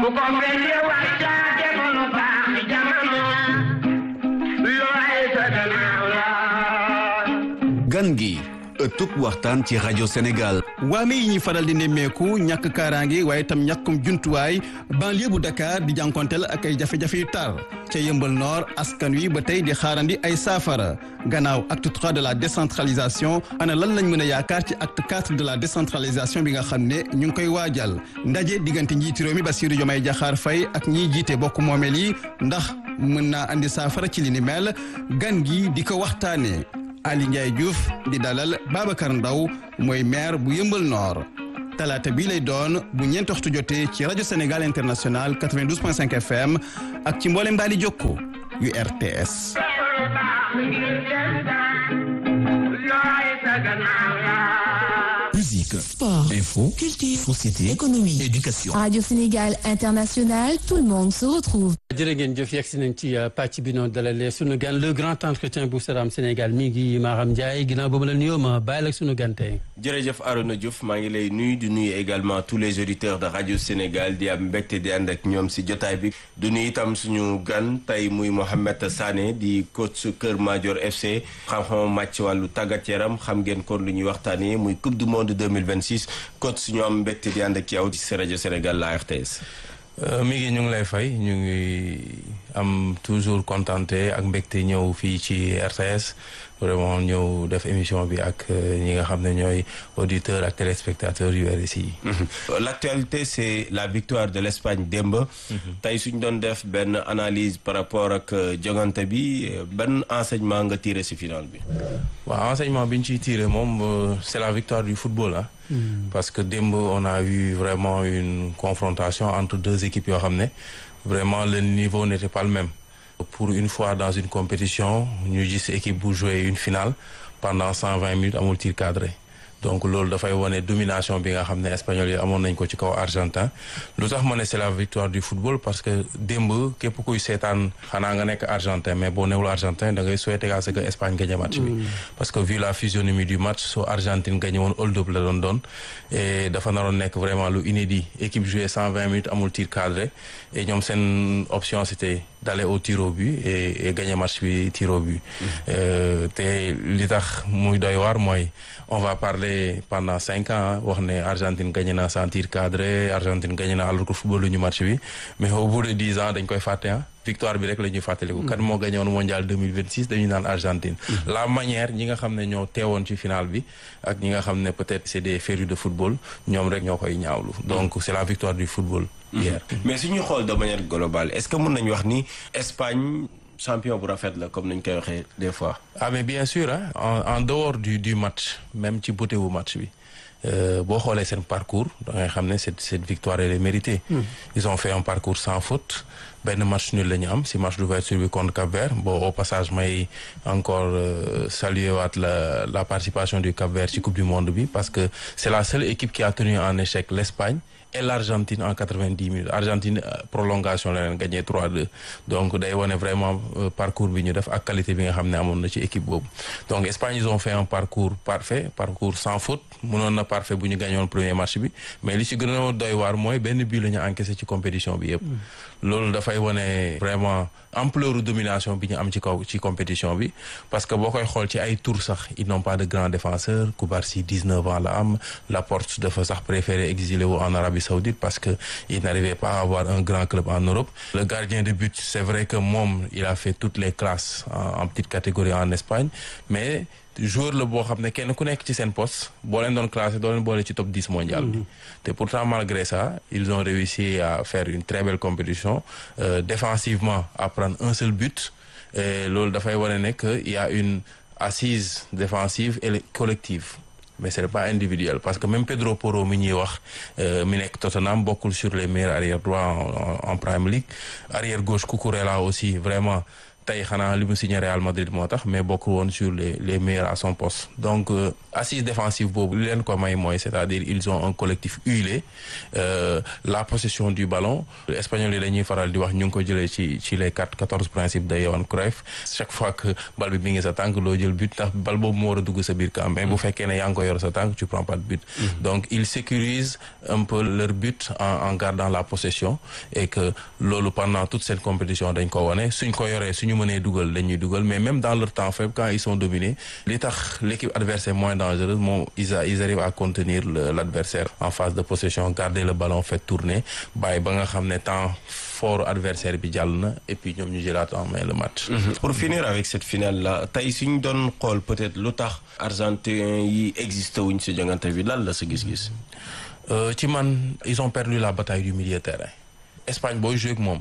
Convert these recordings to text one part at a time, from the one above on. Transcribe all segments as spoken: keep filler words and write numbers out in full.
gan gi ëttub waxtaan ci rajo Sénégal. waame yi ñuy faral di nemmeeku ñàkk kaaraange waaye itam ñàkkum jumtuwaay banlieue bu Dakar di jànkonteel ak ay jafe-jafe yu tar ca Yeumbeul Nord askan wi ba tey di xaarandi ay saafara gannaaw acte trois de la décentralisation ana lan lañ mën a yaakaar ci acte quatre de la décentralisation bi nga xam ne ñu ngi koy waajal ndaje diggante njiiti réew mi Bassirou Diomaye Diakhar Faye ak ñiy jiite bokk moomeel yi ndax mën naa andi saafara ci li ni mel gan gi di ko waxtaanee. Ali Ndiaye Diouf di dalal Babacar Ndaw mooy maire bu Yeumbeul Nord talaata bii lay doon bu ñeenti waxtu jotee ci rajo Sénégal International quatre-vingt-douze point cinq F M ak ci mboolem daal di jokko yu R T S. Musique, sport, info, culture, société, économie, éducation. Radio Sénégal International, tout le monde se retrouve. jërë ngeen jëf yegg si nañ ci pàcc bi noonu dalalee sunu gan le grand entretien bu Salam Sénégal mi ngi Maham Ndiaye ginnaaw ba mu la nuyoo ma bàyyi la ak sunu gan tey. jërëjëf Arona Diouf maa ngi lay nuyu di nuyu également tous les auditeurs de radio Sénégal di am mbégte di ànd ak ñoom si jotaay bi du nuyu itam suñu gan tey muy Mohamed Sané di coach Kër Madior F C xam-xam màcc wàllu tàggat yaram xam ngeen kon lu ñuy waxtaanee muy coupe du monde deux mille vingt-six coach suñu am mbégte di ànd ak yow ci rajo Sénégal la R T S. mi ngi ñu ngi lay fay ñu ngi am toujours contenté ak mbégte ñëw fii ci R T S vraiment ñëw def émission bi ak ñi nga xam ne ñooy auditeurs ak téléspectateurs yu R S I. L'actualité c'est la victoire de l'Espagne démb. tey suñ doon def benn analyse par rapport ak jongante bi ban enseignement nga tiré ci final bi. waaw enseignement bi ñu ciy tiré moom c'est la victoire du football ah. Mm. Parce que démb on a eu vraiment une confrontation entre deux équipes yoo xam ne vraiment le niveau n'était pas le même. Pour une fois dans une compétition ñu gis équipe bu jouer une finale pendant cent vingt minutes amul tir cadré donc loolu dafay wane domination bi nga xam ne espagnol yi amoon nañ ko ci kaw argentin lu tax ma ne c'est la victoire du football parce que démb képp kuy seetaan xanaa nga nekk argentin mais boo newul argentin da ngay souhaiter à ce que Espagne gagne match bi parce que vu la physionomie du match soo Argentine gagné woon hold-up la doon doon et dafa naroon nekk vraiment lu inédit équipe jouée cent vingt minutes amul tir cadré et ñoom seen option c'était d'aller au tir au but et, et gagner match bi tir au but euh, te li tax muy doy waar mooy on va parler pendant cinq ans wax ne Argentine gagné na sans tir cadré Argentine gagné na alors que football lu ñu match bi mais au bout de dix ans dañ koy fàtte ah victoire bi rek la ñuy fàttaliku. kan moo gagné woon mondial deux mille vingt-six dañuy naan Argentine. la manière ñi nga xam ne ñoo teewoon ci finale bi ak ñi nga xam ne peut-être c'est des férus de football ñoom rek ñoo koy ñaawlu donc c'est la victoire du football. hier mais suñu xool de manière globale est-ce que mën nañu wax ni Espagne champion bu rafet la comme nañ koy waxee des fois. ah mais bien sûr hein en en dehors du du match même ci beauté wu match bi boo xoolee seen parcours da ngay xam ne cette cette victoire elle est méritée. Mm. Ils ont fait un parcours sans faute benn match nul la ñu am si match d'ouverture bi contre Cap-Vert bon au passage may encore euh, saluer waat la la participation du Cap-Vert ci coupe du monde bi parce que c'est la seule équipe qui a tenu en échec l'Espagne et l'Argentine en quatre-vingt-dix minutes Argentine prolongation la leen gagné trois deux donc day wane vraiment euh, parcours bi ñu def ak qualité bi nga xam ne amoon na ci équipe boobu donc Espagne ils ont fait un parcours parfait parcours sans faute mënoon na parfait bu ñu gagnoon premier match bi mais li ci gën a doy waar mooy benn but la ñu encaissé ci compétition bi yëpp loolu dafay wane vraiment ampleur domination bi ñu am ci kaw ci compétition bi parce que boo koy xool ci ay tours sax ils n'ont pas de grands défenseurs Koubarsi dix-neuf ans la am Laporte dafa sax préféré exilé wu en Arabie Saoudite parce que il n'arrivait pas à avoir un grand club en Europe le gardien de but c'est vrai que moom il a fait toutes les classes en, en petite catégorie en Espagne mais joueur la boo xam ne kenn ku nekk ci seen poste boo leen doon classé doo leen boole ci top dix mondial bi te pourtant malgré ça ils ont réussi à faire une très belle compétition euh, défensivement à prendre un seul but et loolu dafay wane ne que il y a une assise défensive et collective mais c'est pas individuel parce que même Pedro Porro mi ñuy wax mi nekk Tottenham bokkul sur les meilleurs arrière droits en, en, en Premier League arrière gauche Cucurella aussi vraiment tey xanaa li mu signé Real Madrid moo tax mais bokk woon sur les les meilleurs à son poste donc euh, assise défensive boobu li leen ko may mooy c'est-à-dire ils ont un collectif huilé euh, la possession du ballon espagnol yi dañuy faral di wax ñu ngi ko jëlee ci ci les quatre quatorze principes de Johan Cruyff chaque fois que bal bi mi ngi sa tànk doo jël but ndax bal boobu moo war a dugg sa biir camp mais bu fekkee ne yaa ngi ko yor sa tànk tu prends pas de but mm-hmm. donc ils sécurisent un peu leur but en en gardant la possession et que loolu pendant toute cette compétition dañ ko wone suñ ko yoree suñu mënee dugal dañuy dugal mais même dans leur temps faible quand ils sont dominés li tax l'équipe adversaire moins dangereuse moom ils ils arrivent à contenir le, l'adversaire en phase de possession garder le ballon fait tourner bàyyi ba nga xam ne temps fort adversaire bi jàll na et puis ñoom ñu jëlaat en main le match. Mm-hmm. Pour finir avec cette finale là tey suñ doon xool peut-être lu tax argentin yi existé wuñ si jongante bi lan la sa gis-gis. ci man ils ont perdu la bataille du milieu de terrain Espagne booy joué ak moom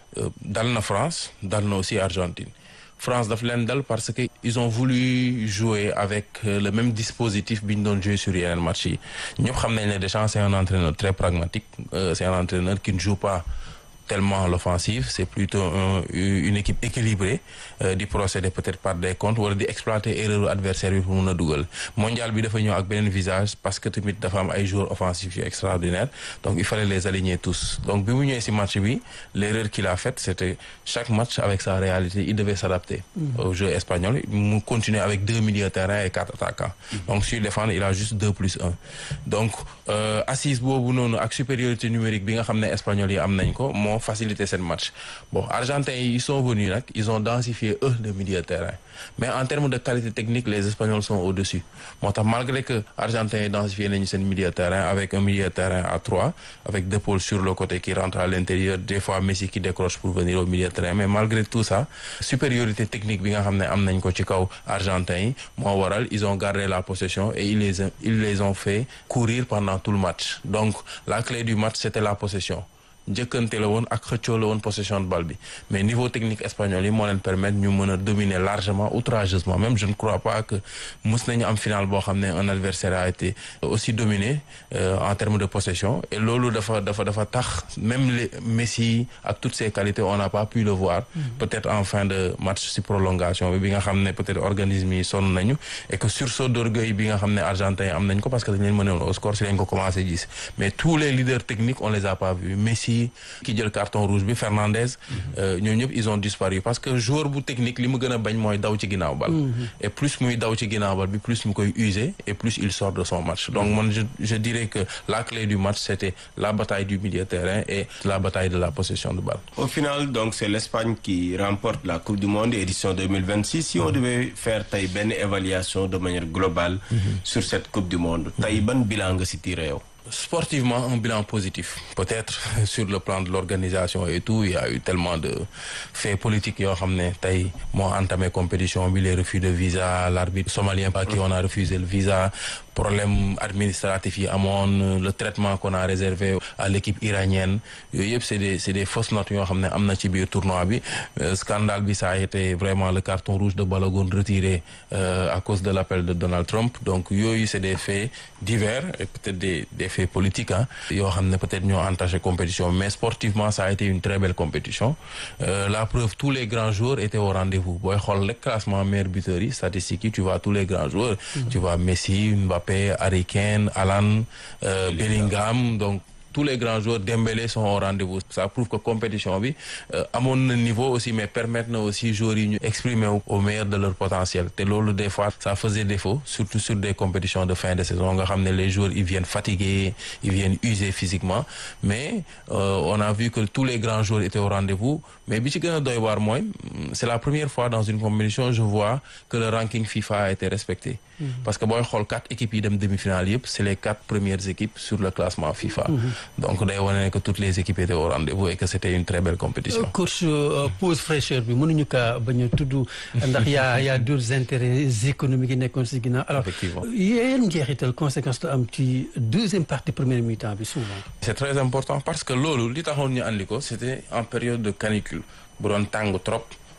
dal na France dal na aussi Argentine France daf leen dal parce que ils ont voulu jouer avec le même dispositif bi ñu doon jouer sur yeneen match yi ñëpp xam nañ ne Deschamps c'est un entraîneur très pragmatique c'est un entraîneur qui ne joue pas tellement l'offensive c'est plutôt un, une équipe équilibrée euh, di procéder peut-être par des comptes wala di exploiter erreur adversaire bi pour mun a dugal mondial bi dafa ñëw ak beneen visage parce que tamit dafa am ay joueurs offensifs yu extraordinaires donc il fallait les aligner tous donc bi mu ñëwee ci match bi l'erreur qu'il a faite c'était chaque match avec sa réalité il devait s'adapter mmh. au jeu espagnol mu continuer avec deux milieux de terrain et quatre attaquants mmh. donc sur défendre il a juste deux plus un donc euh, assise boobu noonu ak supériorité numérique bi nga xam ne espagnol yi am nañ ko faciliter cette match bon argentins ils sont venus nag ils ont densifié eux le milieu de terrain mais en termes de qualité technique les espagnols sont au-dessus moo tax malgré que argentins yi densifié nañu seen milieu de terrain avec un milieu de terrain à trois avec De Paul sur le côté qui rentre à l'intérieur des fois Messi qui décroche pour venir au milieu de terrain mais malgré tout ça supériorité technique bi nga xam ne am nañ ko ci kaw argentins yi moo waral ils ont gardé la possession et ils les ils les ont fait courir pendant tout le match donc la clé du match c'était la possession njëkkante la woon ak xëccoo la woon possession de balle bi mais niveau technique espagnol yi moo leen permettre ñu mën a dominer largement outrageusement même je ne crois pas que mës nañu am finale boo xam ne un adversaire a été aussi dominé euh, en termes de possession et loolu dafa dafa dafa tax même les Messi ak toutes ses qualités on n'a pas pu le voir mm-hmm. peut-être en fin de match si prolongation bi bi nga xam ne peut-être organisme yi sonn nañu et que sursaut d'orgueil bi nga xam ne argentin yi am nañ ko parce que dañ leen mënoon au score si lañ ko commencé gis mais tous les leaders techniques on les a pas vus Messi ki jël carton rouge bi Fernandez ñoom ñëpp ils ont disparu parce que joueur bu technique li mu gën a bañ mooy daw ci ginnaaw bal et plus muy daw ci ginnaaw bal bi plus mu koy user et plus il sort de son match donc man je je dirais que la clé du match c'était la bataille du milieu de terrain et la bataille de la possession de balle. Au final donc c'est l'Espagne qui remporte la Coupe du Monde édition deux mille vingt-six si on devait faire tey benn évaluation de manière globale mm-hmm. sur cette Coupe du Monde tey ban bilan nga si tiré yow. Sportivement, un bilan positif. Peut-être sur le plan de l'organisation et tout, il y a eu tellement de faits politiques yoo xam ne tey moo entamé compétition bi les refus de visa, l'arbitre somalien par qui on a refusé le visa, problème administratif yi amoon, le traitement qu'on a réservé à l'équipe iranienne yooyu yëpp c'est des c'est des fausses notes yoo xam ne am na ci biir tournoi bi. Scandale bi ça a été vraiment le carton rouge de Balogun retiré euh, à cause de l'appel de Donald Trump. Donc yooyu c'est des faits divers et peut-être des des faits politiques ah yoo xam ne peut-être ñoo entaché compétition mais sportivement ça a été une très belle compétition. Euh, la preuve tous les grands joueurs étaient au rendez-vous booy xool rek classement meilleurs buteurs yi statistiques yi tu vois tous les grands joueurs. Mm-hmm. Tu vois Messi, Mbappé, Harry Kane, Alan, euh, Bellingham donc. Tous les grands joueurs Dembélé sont au rendez-vous ça prouve que compétition bi euh, amoon na niveau aussi mais permettre na aussi joueurs yi ñu exprimer au meilleur de leur potentiel te loolu des fois ça faisait défaut surtout sur des compétitions de fin de saison nga xam ne les joueurs ils viennent fatigués ils viennent usés physiquement mais euh, on a vu que tous les grands joueurs étaient au rendez-vous mais bi ci gën a doy waar mooy c'est la première fois dans une compétition je vois que le ranking FIFA a été respecté. Mmh. Parce que booy xool quatre équipes yi dem demi-finale yëpp c'est les quatre premières équipes sur le classement FIFA. Mmh. Donc day wane que toutes les équipes étaient au rendez-vous et que c'était une très belle compétition. Coach euh, pause fraîcheur bi mënuñu kaa bañ a tudd ndax y a y a d'autres intérêts économiques yi nekkoon si ginnaaw. Alors yéen njeexital conséquence la am ci deuxième partie première mi-temps bi souvent. C'est très important parce que loolu li taxoon ñu andi ko c'était en période de canicule bu doon tàng trop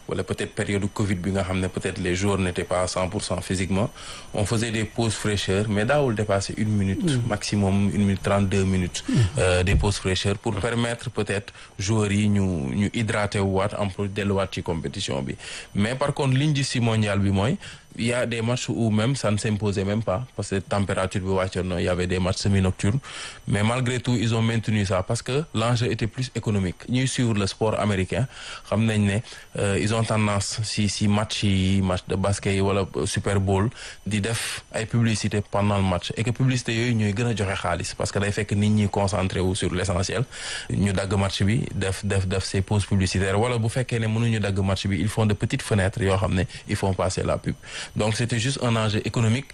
wala peut-être période Covid bi nga xam ne peut-être les joueurs n'étaient pas à cent pour cent physiquement on faisait des pauses fraîcheur mais daawul dépasser une minute mmh. maximum une minute trente-deux minutes mmh. euh, des pauses fraîcheur pour mmh. permettre peut-être joueurs yi ñu ñu hydraté wu waat en plus delluwaat ci compétition bi mais par contre liñ gis ci mondial bi mooy il y a des matchs où même ça ne s'imposait même pas parce que température bi wàccoon na il y avait des matchs semi-nocturnes mais malgré tout ils ont maintenu ça parce que l'enjeu était plus économique ñuy suivre le sport américain xam nañ ne euh, ils ont tendance si si match yi match de basket yi wala Super Bowl di def ay publicité pendant le match et que publicité yooyu ñooy gën a joxe xaalis parce que day fekk nit ñi concentré wu sur l'essentiel ñu dagg match bi def def def ces pauses publicitaires wala bu fekkee ne mënuñu dagg match bi ils font de petites fenêtres yoo xam ne ils font passer la pub donc c'était juste un enjeu économique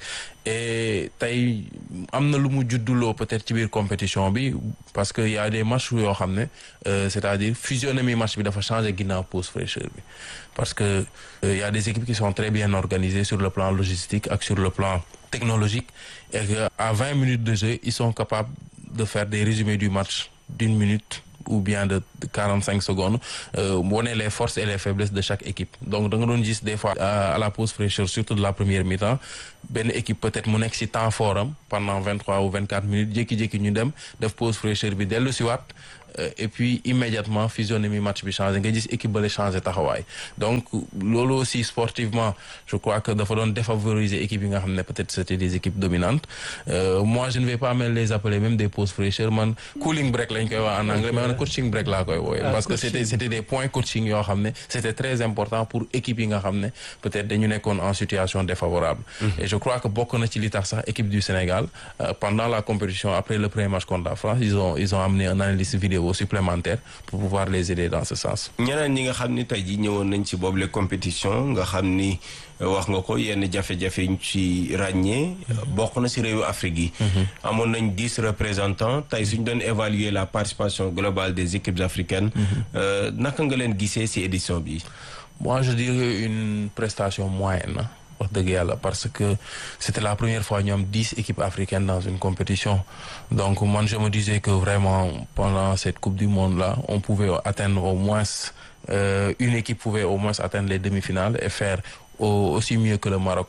et tey am na lu mu judduloo peut-être ci biir compétition bi parce que y a des matchs yoo xam ne euh, c'est-à-dire physionomie match bi dafa changer ginnaaw pause fraîcheur bi parce que euh, y a des équipes qui sont très bien organisées sur le plan logistique ak sur le plan technologique et que à vingt minutes de jeu ils sont capables de faire des résumés du match d'une minute ou bien de quarante-cinq secondes euh, wone les forces et les faiblesses de chaque équipe donc da nga doon gis des fois à, à la pause fraîcheur surtout de la première mi-temps benn équipe peut-être mu nekk ci temps fort am pendant vingt-trois ou vingt-quatre minutes jékki-jékki ñu dem def pause fraîcheur bi dellu ci waat et puis immédiatement physionomie match bi changé nga gis équipe ba la changé taxawaay donc loolu aussi sportivement je crois que dafa doon défavoriser équipe yi nga xam ne peut-être c'était des équipes dominantes euh, moi je ne vais pas même les appeler même des pauses fraîcheur man cooling break lañ koy wax en anglais mais man coaching break laa koy wooye parce que c'était c'était des points coaching yoo xam ne c'était très important pour équipe yi nga xam ne peut-être dañu nekkoon en situation défavorable mm-hmm. et je crois que bokk na ci li tax sax équipe du Sénégal euh, pendant la compétition après le premier match contre la France ils ont ils ont amené un analyste vidéo supplémentaire pour pouvoir les aider dans ce sens. ñeneen ñi nga xam ni tey jii ñëwoon nañ ci boobule compétition nga xam ni wax nga ko yenn jafe-jafe ñu ci ràññee bokk na ci réewu Afrique yi. amoon nañ dix représentants tey suñ doon évaluer la participation globale des équipes africaines. naka nga leen gisee ci édition bi. moi je dirais une prestation moyenne. wax dëgg yàlla parce que c'était la première fois ñu am dix équipes africaines dans une compétition donc man je me disais que vraiment pendant cette coupe du monde là on pouvait atteindre au moins euh, une équipe pouvait au moins atteindre les demi-finales et faire au, aussi mieux que le Maroc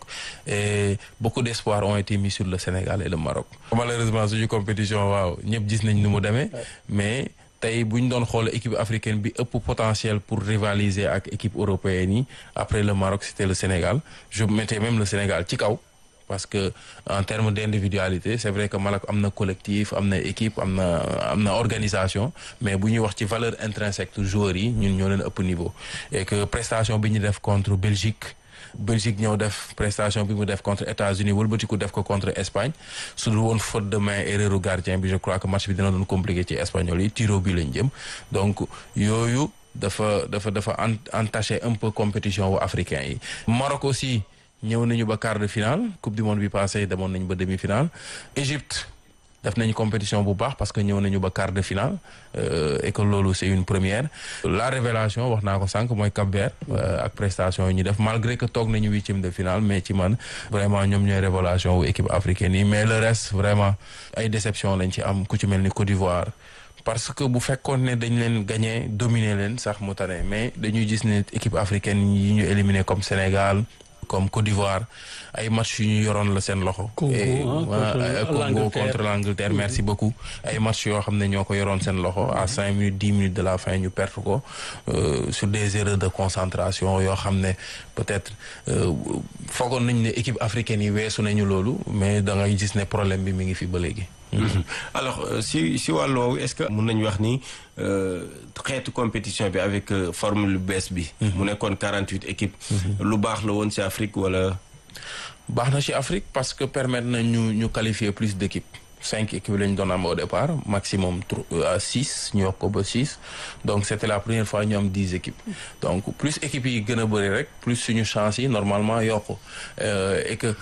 et beaucoup d'espoirs ont été mis sur le Sénégal et le Maroc malheureusement suñu compétition waaw ñëpp gis nañ nu mu demee mais tey bu ñu doon xool équipe africaine bi ëpp potentiel pour rivaliser ak équipe européenne yi après le Maroc c'était le Sénégal je mettais même le Sénégal ci kaw parce que en termes d'individualité c'est vrai que Maroc am na collectif am na équipe am na am na organisation mais bu ñuy wax ci valeur intrinsèque joueurs yi ñun ñoo leen ëpp niveau et que prestation bi ñu def contre Belgique Belgique ñëw def prestation bi mu def contre États-Unis wëlbatiku def ko contre Espagne su dul woon faute de main erreur gardien bi je crois que match bi dina doon compliqué ci espagnol yi tiro bi lañ jëm donc yooyu dafa dafa dafa entaché un peu compétition wu africain yi. Maroc aussi ñëw nañu ba quart de finale coupe du monde bi passé demoon nañu ba demi-finale. Égypte def nañu compétition bu baax parce que ñëw nañu ba quart de finale euh, et que loolu c'est une première la révélation wax naa ko sànq mooy Cap-Vert euh, ak prestation yi ñu def malgré que toog nañu huitième de finale mais ci man vraiment ñoom ñooy révélation wu équipe africaine yi mais le reste vraiment ay déception lañ ci am ku ci mel ni Côte d'Ivoire parce que bu fekkoon ne dañ leen gagner dominer leen sax mu tane mais dañuy gis ne équipe africaine yi ñu éliminé comme Sénégal comme Côte d'Ivoire ay match yu ñu yoroon la seen loxo. Congo et Congo contre l'Angleterre merci beaucoup. ay match yoo xam ne ñoo ko yoroon seen loxo à cinq minutes dix minutes de la fin ñu perdre ko sur des erreurs de concentration yoo xam ne peut-être foogoon nañ ne équipe africaine yi weesu nañu loolu mais da ngay gis ne problème bi mi ngi fi ba léegi. alors si si wàllu woowu est-ce que mun nañu wax ni xeetu compétition bi avec formule lu bees bi. mu nekkoon quarante-huit équipes. lu baax la woon ci Afrique wala. baax na ci Afrique parce que permettre na ñu ñu qualifier plus d'équipes cinq équipes la ñu doon am au départ maximum à six ñu yokk ko ba six donc c'était la première fois ñu am dix équipes donc plus équipes yi gën a bëri rek plus suñu chance yi normalement yokku et que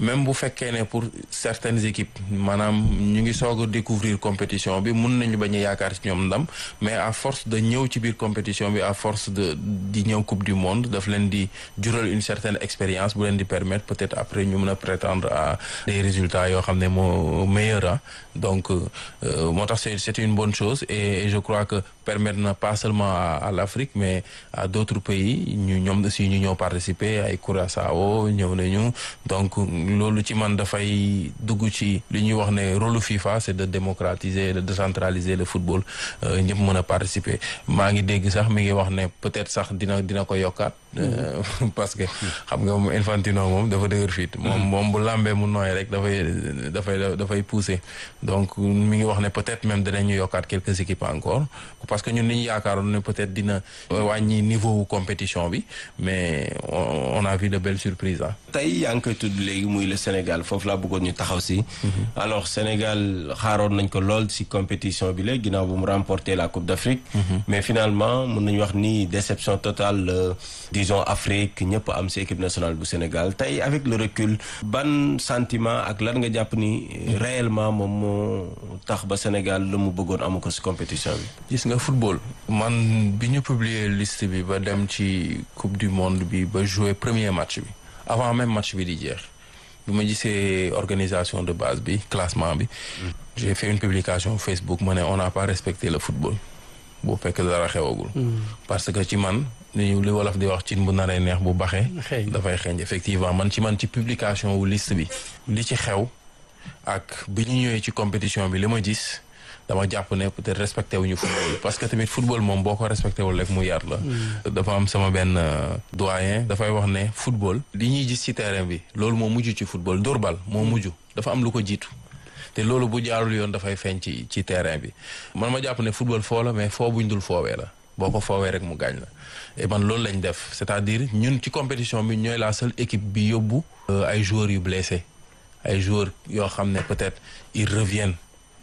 même bu fekkee ne pour certaines équipes maanaam ñu ngi soog a découvrir compétition bi mun nañu bañ a yaakaar ci ñoom ndam mais à force de ñëw ci biir compétition bi à force de di ñëw coupe du monde daf leen di jural une certaine expérience bu leen di permettre peut-être après ñu mën a prétendre à des résultats yoo xam ne moo meilleur donc euh, moo tax c'est c'est une bonne chose et, et je crois que permettre na pas seulement à, à l'Afrique mais à d'autres pays ñu ñoom aussi ñu ñëw participer ay Curaçao ñëw nañu donc loolu ci man dafay dugg ci li ñuy wax ne rôle FIFA c'est de démocratiser de décentraliser le football ñëpp mën a participer maa ngi dégg sax mi ngi wax ne peut-être sax dina dina ko yokkaat parce que xam nga moom Infantino moom dafa dëgër fit moom moom bu lambee mu nooy rek dafay dafay dafay pousser donc mi ngi wax ne peut-être même dinañu yokkaat quelques équipes encore parce que ñun li ñu yaakaaroon ne peut-être dina wàññi niveau compétition bi mais on, on a vu de belles surprises ah. tey yaa ngi koy tudd léegi muy le Sénégal foofu laa bëggoon ñu taxaw si. alors Sénégal xaaroon nañ ko lool si compétition bi léegi ginnaaw bu mu remporter la Coupe d'Afrique. mais finalement mën nañu wax ni déception totale euh, disons Afrique ñëpp am si équipe nationale bu Sénégal tey avec le recul ban sentiment ak lan nga jàpp ni réellement moom moo tax ba Sénégal lu mu bëggoon amu ko si compétition bi. gis nga football man bi ñu publier liste bi ba dem ci coupe du monde bi ba jouer premier match bi avant même match bi di jeex bi ma gisee organisation de base bi classement bi j'ai fait une publication Facebook ma ne on n'a pas respecté le football boo fekk dara xewagul parce que ci man li li wolof di wax cin bu naree neex bu baxee dafay xeeñ effectivement man ci man ci publication wu liste bi li ci xew ak bi ñu ñëwee ci compétition bi li ma gis dama jàpp ne peut-être respecté wuñu football parce que tamit football moom boo ko respecté wul rek mu yar la dafa am sama benn doyen dafay wax ne football li ñuy gis ci terrain bi loolu moo mujj ci football dóor bal moo mujj dafa am lu ko jiitu te loolu bu jaarul yoon dafay feeñ ci ci terrain bi man ma jàpp ne football foo la mais foo buñ dul foowee la boo ko foowee rek mu gaañ la et man loolu lañ def c'est-à-dire ñun ci compétition bi ñooy la seule équipe bi yóbbu ay joueurs yu blessés ay joueurs yoo xam ne peut-être ils reviennent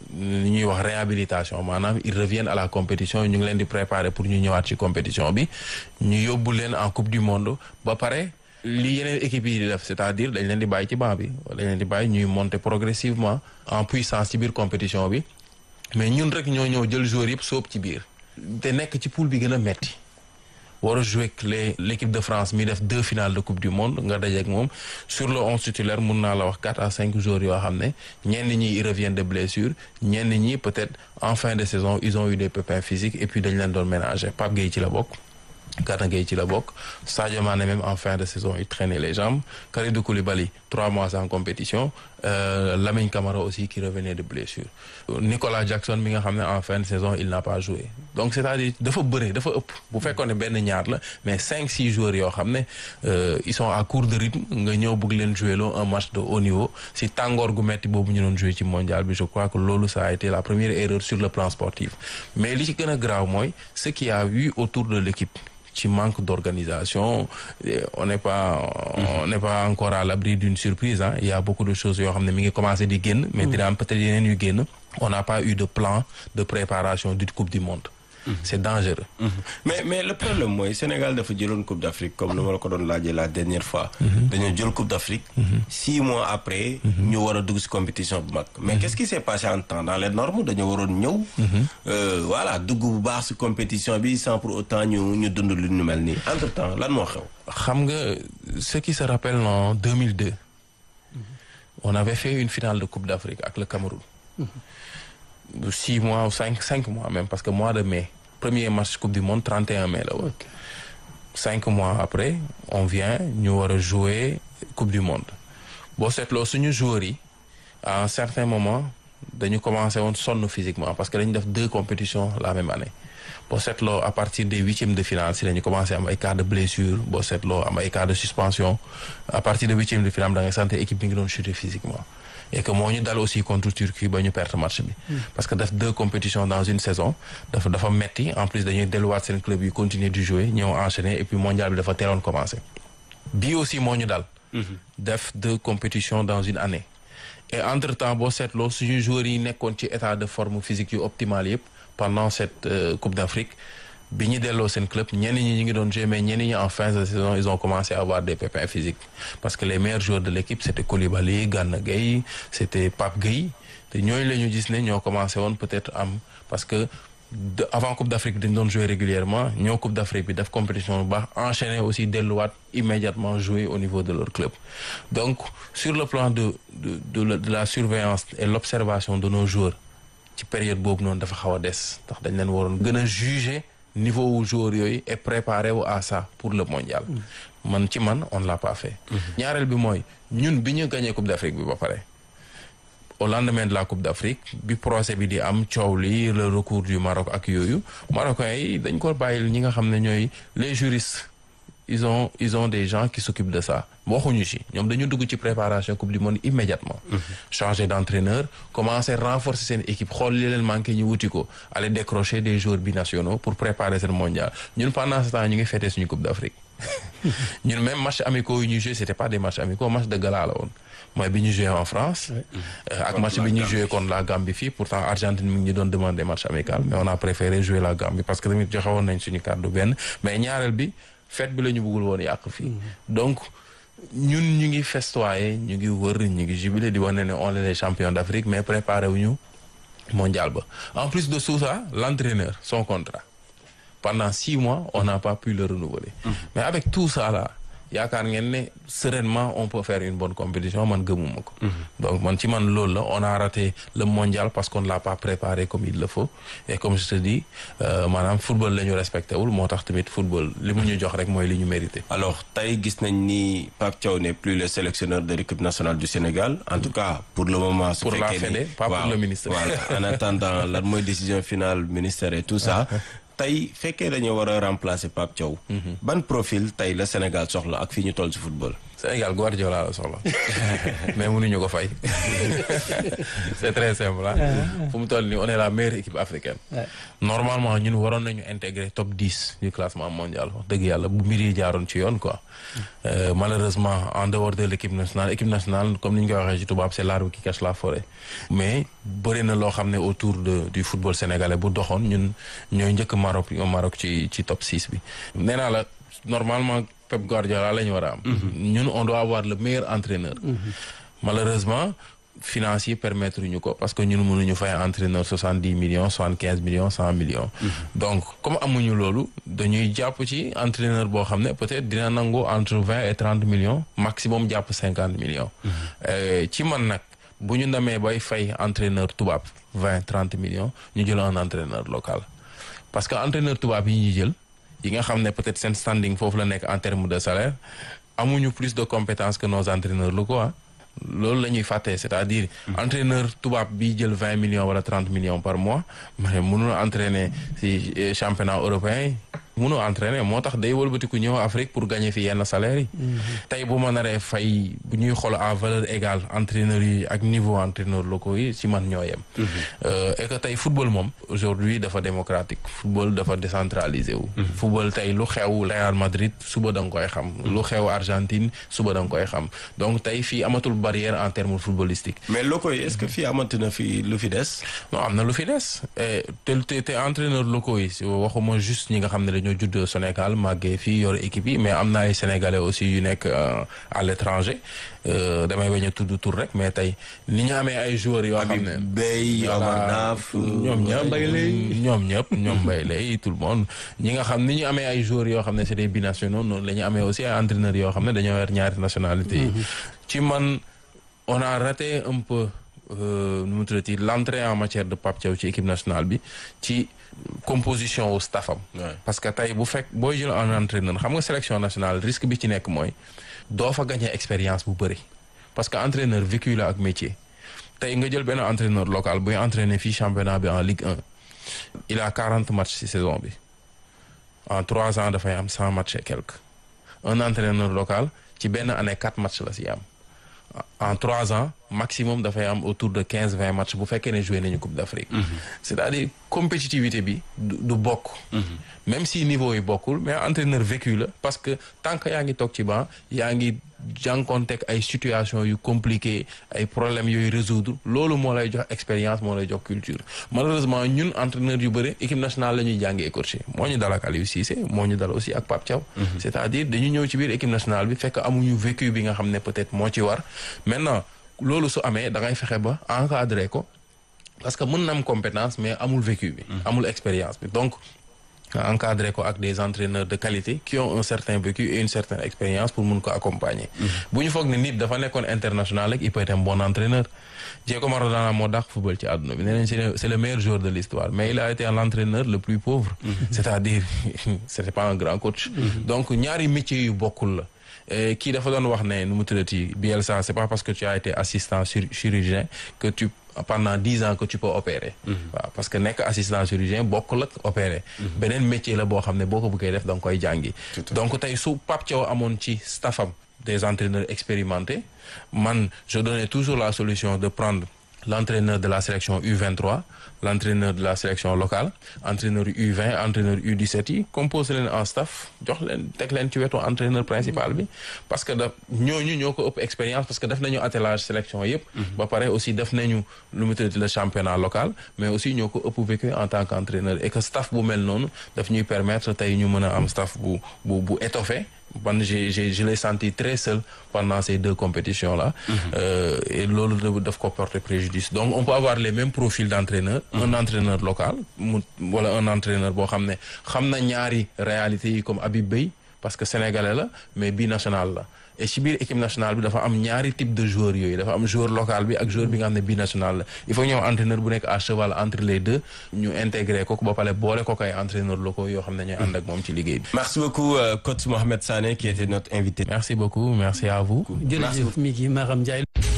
li ñuy wax réhabilitation maanaam ils reviennent à la compétition ñu ngi leen di préparer pour ñu ñëwaat ci compétition bi ñu yóbbu leen en coupe du monde ba pare li yeneen équipes yi di def c'est-à-dire dañ leen di bàyyi ci banc bi dañ leen di bàyyi ñuy monter progressivement en puissance ci biir compétition bi mais ñun rek ñoo ñëw jël joueurs yëpp sóob ci biir te nekk ci poule bi gën a metti war a jouer ak les l'équipe de France mi def deux finales de coupe du monde nga dajeek moom sur le onze titulaire mun naa la wax quatre à cinq joueurs yoo xam ne ñenn ñi ils reviennent de blessure ñenn ñi peut-être en fin de saison ils ont eu des pépins physiques et puis dañ leen doon ménager Pape Gueye ci la bokk Gana Gueye ci la bokk Sadio Mané même en fin de saison il traînait les jambes Kalidou Koulibaly trois mois sans compétition euh, Lamine Camara aussi qui revenait de blessure Nicolas Jackson mi nga xam ne en fin de saison il n'a pas joué donc c'est-à-dire dafa bëre dafa ëpp bu fekkoon ne benn ñaar la mais cinq six joueurs yoo xam ne ils sont à court de rythme nga ñëw bëgg leen jouer loo un match de haut niveau si tàngoor gu metti boobu ñu doon jouer ci mondial bi je crois que loolu ça a été la première erreur sur le plan sportif mais li ci gën a grave mooy ce qu'il y a eu autour de l'équipe ci manque d'organisation on n'est pas on n'est pas encore à l'abri d'une surprise hein il y a beaucoup de choses yoo xam ne mi ngi commencer di génn mais dina am peut-être yeneen yu génn on n'a pas eu de plan de préparation d'une coupe du monde c'est dangereux mais mais le problème mooy Sénégal dafa jëloon coupe d'Afrique comme ni ma la ko doon laajee la dernière fois dañoo jël coupe d'Afrique six mois après ñu war a dugg ci compétition bu mag mais qu'est-ce qui s'est passé en temps dans les normes dañoo waroon ñëw voilà dugg bu baax ci compétition bi sans pour autant ñu ñu dund lu ñu mel nii entre temps lan moo xew xam nga ce qui se rappelle en deux mille deux on avait fait une finale de coupe d'Afrique avec le Cameroun six mois ou cinq cinq mois même parce que mois de mai premier match coupe du monde trente et un mai la woon cinq mois après on vient ñu war a jouer coupe du monde boo seetloo suñu joueurs yi à un certain moment dañu commencé woon sonn physiquement parce que dañu def deux compétitions la même année boo seetloo à partir des huitièmes de finale si dañu commencé am ay cas de blessure boo seetloo am ay cas de suspension à partir de huitièmes de finale da ngay sentir équipe bi ngi doon chuter physiquement et que moo ñu dal aussi contre Turquie ba ñu perte match bi parce que def deux compétitions dans une saison dafa dafa metti en plus dañuy delluwaat seen club yi continuer du jouer ñëw enchaîner et puis mondial bi dafa teeloon commencer bii aussi moo ñu dal def deux compétitions dans une année et entre temps boo seetloo suñu joueurs yi nekkoon ci état de forme physique yu optimal yëpp pendant cette euh, Coupe d'Afrique bi ñu delloo seen club ñenn ñi ñu ngi doon jouer mais ñenn ñi en fin de saison ils ont commencé à avoir des pépins physiques parce que les meilleurs joueurs de l'équipe c'était Koulibaly Gana Gueye c'était Pape Gueye te ñooñu la ñu gis ne ñoo commencé woon peut-être am parce que de avant Coupe d'Afrique dañ doon jouer régulièrement ñoo Coupe d'Afrique bi def compétition bu baax enchaîner aussi delluwaat immédiatement jouer au niveau de leur club donc sur le plan de de de la, de la surveillance et l'observation de nos joueurs ci période boobu noonu dafa xaw a des ndax dañ leen waroon gën a juger niveau wu joueurs yooyu et préparer wu à ça pour le mondial man ci man on l'a pas fait ñaareel bi mooy ñun bi ñu gagné Coupe d'Afrique bi ba pare au lendemain de la Coupe d'Afrique bi procès bi di am coow li le recours du Maroc ak yooyu Marocains yi dañ ko bàyyil ñi nga xam ne ñooy les juristes ils ont ils ont des gens qui s'occupent de ça waxuñu ci ñoom dañu dugg ci préparation Coupe du Monde immédiatement changer d'entraîneur commencer renforcer seen équipe xool li leen manqué ñu wuti ko aller décrocher des joueurs binationaux pour préparer seen mondial ñun pendant ce temps ñu ngi fêter suñu Coupe d'Afrique ñun même match amicaux yu ñu joué c'était pas des matchs amicaux match de gala la woon mooy bi ñu joué en France ak match bi ñu joué contre la Gambie fii pourtant Argentine mi ngi ñu doon demander match amical mais on a préféré jouer la Gambie parce que tamit joxe woon nañ suñu kàddu benn mais ñaareel bi fête bi la ñu bëggul woon yàq fii donc ñun ñu ngi festoyer ñu ngi wër ñu ngi jubilé di wane ne on est les champions d'Afrique mais préparé wuñu mondial ba en plus de tout ça l'entraîneur son contrat pendant six mois on n'a pas pu le renouveler mmh. mais avec tout ça là yaakaar ngeen ne sereinement on peut faire une bonne compétition man gëmuma ko donc man ci man loolu la on a raté le mondial parce qu'on ne l'a pas préparé comme il le faut et comme je te dis euh, maanaam football la ñu respecté wul moo tax tamit football li mu ñu jox rek mooy li ñu mérité. alors tey gis nañ ni Pape Thiaw n'est plus le sélectionneur de l'équipe nationale du Sénégal en tout cas pour le moment. su pour la fekkee Fédé ni pas pour le ministre. voilà en attendant lan mooy décision finale ministère et tout ça. tey fekkee dañoo war a remplacer Pape Thiaw. ban profil tey la Sénégal soxla ak fii ñu toll ci football. Sénégal Guardiola la soxla mais mënuñu ko fay c'est très simple ah. fu mu toll nii on est la meilleure équipe africaine. normalement ñun waroon nañu intégrer top dix du classement mondial wax dëgg yàlla bu mbir yi jaaroon ci yoon quoi. Euh, malheureusement en dehors de l'équipe nationale équipe nationale comme ni ñu koy waxee ci tubaab c'est l'arbre qui cache la forêt. mais bëri na loo xam ne autour de du football sénégalais bu doxoon ñun ñooy njëkk Maroc Maroc ci ci top six bi. nee naa la normalement Pep Guardiola la ñu war a am. ñun on doit avoir le meilleur entraîneur. malheureusement financier permettre ñu ko parce que ñun mënuñu fay entraîneur soixante-dix millions soixante-quinze millions cent millions. donc comme amuñu loolu dañuy jàpp ci entraîneur boo xam ne peut-être dina nangu entre vingt et trente millions maximum jàpp cinquante millions. ci man nag bu ñu demee bay fay entraîneur tubaab vingt trente millions ñu jël un entraîneur local parce que entraîneur tubaab yi ñuy jël. yi nga xam ne peut-être seen standing foofu la nekk en termes de salaire amuñu plus de compétences que nos entraîneurs locaux ah loolu la ñuy fàtte c'est-à-dire entraîneur tubaab bi jël vingt millions wala trente millions par mois mais mënul entraîner ci championnat européen yi mënul entraîner moo tax day wëlbatiku ñëw Afrique pour gagner fi yenn salaires yi tey bu ma naree fay bu ñuy xool à valeur égale entraîneurs yi ak niveau entraîneurs locaux yi ci man ñoo yem et que tey football moom aujourd'hui dafa démocratique football dafa décentralisé wu football tey lu xew Real Madrid suba da nga koy xam lu xew Argentine suba da nga koy xam donc tey fii amatul barrière en termes footballistiques mais locaux yi est-ce que fii amati na fi lu fi des non am na lu fi des te te te entraîneurs locaux yi waxuma juste ñi nga xam ne dañoo judd Sénégal màggee fii yor équipe yi mais am na ay sénégalais aussi yu nekk à l'étranger damay bañ a tudd tur rek mais tey ni ñu amee ay joueurs yoo xam ne Bey Omar Daf ñoom ñëpp ñoom ñëpp ñoom Mbaye Lay tout le monde ñi nga xam ni ñu amee ay joueurs yoo xam ne c'est des binationaux noonu la ñu amee aussi ay entraîneurs yoo xam ne dañoo yor ñaari nationalité yi ci man on a raté un peu nu mu tuddati l'entrée en matière de Pape Thiaw ci équipe nationale bi ci composition au staffam parce que tey bu fekk booy jël un entraîneur xam nga sélection nationale risque bi ci nekk mooy doo fa gagner expérience bu bëri parce que entraîneur vécu la ak métier tey nga jël benn entraîneur local buy entraîner fii championnat bi en Ligue un il a quarante matchs ci saison bi en trois ans dafay am cent matchs et quelques un entraîneur local ci benn année quatre matchs la ci am en trois ans maximum dafay am autour de quinze vingt matchs bu fekkee ne joué nañu Coupe d'Afrique. c'est-à-dire compétitivité bi du du bokk. même si niveau yi bokkul mais entraîneur vécu la parce que tant que yaa ngi toog ci banc yaa ngi jànkoonteeg ay situations yu compliquées ay problèmes yooyu résoudre loolu moo lay jox expérience moo lay jox culture malheureusement ñun entraîneur yu bëri équipe nationale la ñuy jàngi écorché moo ñu dal ak Aliou Cissé moo ñu dal aussi ak Pape Thiaw. c'est-à-dire dañu ñëw ci biir équipe nationale bi fekk amuñu vécu bi nga xam ne peut-être moo ci war maintenant loolu su amee da ngay fexe ba encadrer ko parce que mën na am compétence mais amul vécu bi. amul expérience bi donc. encadré ko ak des entraîneurs de qualité qui ont un certain vécu et une certaine expérience pour mun ko accompagner. bu ñu foog ne nit dafa nekkoon international rek il peut être un bon entraîneur. Diego Maradona moo dàq football ci àdduna bi nee nañ c'est c'est le meilleur joueur de l'histoire mais il a été l'entraîneur le plus pauvre. c'est-à-dire c'était pas un grand coach. donc ñaari métiers yu bokkul la. kii dafa doon wax ne nu mu tuddati Bielsa c'est pas parce que tu as été assistant chirurgien que tu pendant dix ans que tu peux opérer. waaw parce que nekk assistant chirurgien bokkul ak opérer. beneen métier la boo xam ne boo ko bëggee def da nga koy jàngi. donc tey su Pape Thiaw amoon ci staffam des entraîneurs expérimentés man je donnais toujours la solution de prendre l'entraîneur de la sélection U vingt-trois l'entraîneur de la sélection locale entraîneur U vingt entraîneur U dix-sept yi composé leen en staff jox leen teg leen ci wetu entraîneur principal bi parce que da ñooñu ñoo ko ëpp expérience parce que def nañu attelage sélection yëpp ba pare aussi def nañu lu mu tudd le championnat local mais aussi ñoo ko ëpp vécu en tant qu'entraîneur et que staff bu mel noonu daf ñuy permettre tey ñu mën a am staff bu bu bu étoffé man j'ai j'ai je l'ai senti très seul pendant ces deux compétitions là. Mm-hmm. euh, et loolu daf ko porter préjudice donc on peut avoir les mêmes profils d'entraîneur. Mm-hmm. un entraîneur local mu wala un entraîneur boo xam ne xam na ñaari réalités yi comme Habib Beye parce que sénégalais la mais binational la et ci biir équipe nationale bi dafa am ñaari type de joueurs yooyu dafa am joueur local bi ak joueur bi nga xam ne binational la il faut ñu am entraîneur bu nekk à cheval entre les deux ñu intégrer ko ba pare boole ko kay entraîneurs locaux yoo xam ne ñooy ànd ak moom ci liggéey bi. Merci beaucoup euh, coach Mohamed Sané qui était notre invité. Merci beaucoup merci à vous. jërëjëf mi ngi Maram Ndiaye.